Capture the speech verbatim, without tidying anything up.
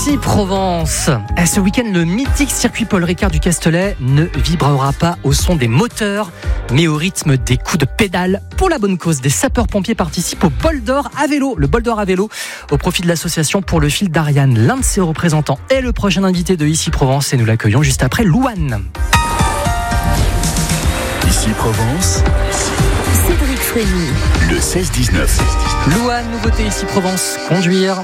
Ici Provence. Ce week-end, le mythique circuit Paul Ricard du Castellet ne vibrera pas au son des moteurs, mais au rythme des coups de pédale. Pour la bonne cause, des sapeurs-pompiers participent au bol d'or à vélo. Le bol d'or à vélo au profit de l'association Pour le fil d'Ariane. L'un de ses représentants est le prochain invité de Ici Provence et nous l'accueillons juste après Louane. Ici Provence, Cédric Frémy. le seize dix-neuf. Louane, nouveauté Ici Provence, conduire.